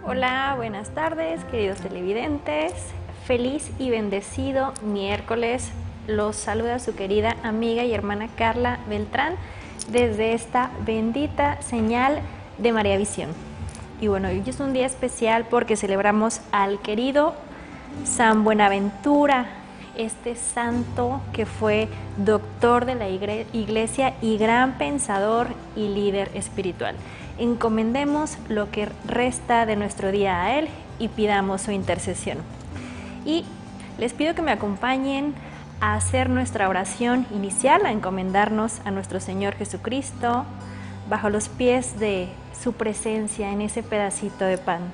Hola, buenas tardes, queridos televidentes. Feliz y bendecido miércoles. Los saluda su querida amiga y hermana Carla Beltrán desde esta bendita señal de María Visión. Y bueno, hoy es un día especial porque celebramos al querido San Buenaventura, este santo que fue doctor de la iglesia y gran pensador y líder espiritual. Encomendemos lo que resta de nuestro día a él y pidamos su intercesión. Y les pido que me acompañen a hacer nuestra oración inicial, a encomendarnos a nuestro Señor Jesucristo bajo los pies de su presencia en ese pedacito de pan.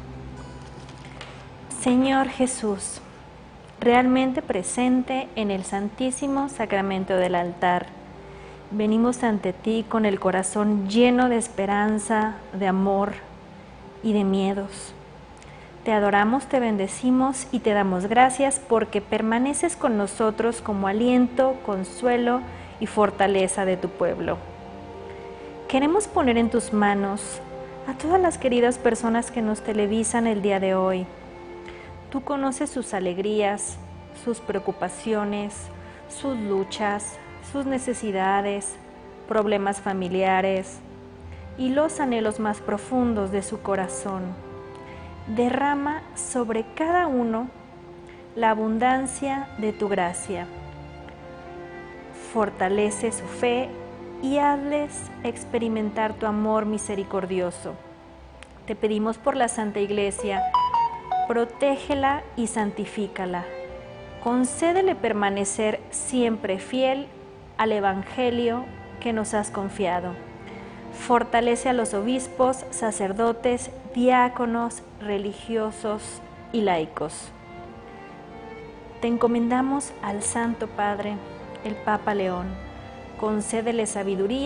Señor Jesús, realmente presente en el Santísimo Sacramento del altar, venimos ante ti con el corazón lleno de esperanza, de amor y de miedos. Te adoramos, te bendecimos y te damos gracias porque permaneces con nosotros como aliento, consuelo y fortaleza de tu pueblo. Queremos poner en tus manos a todas las queridas personas que nos televisan el día de hoy. Tú conoces sus alegrías, sus preocupaciones, sus luchas, sus necesidades, problemas familiares y los anhelos más profundos de su corazón. Derrama sobre cada uno la abundancia de tu gracia. Fortalece su fe y hazles experimentar tu amor misericordioso. Te pedimos por la Santa Iglesia, protégela y santifícala. Concédele permanecer siempre fiel al Evangelio que nos has confiado. Fortalece a los obispos, sacerdotes, diáconos, religiosos y laicos. Te encomendamos al Santo Padre, el Papa León. Concédele sabiduría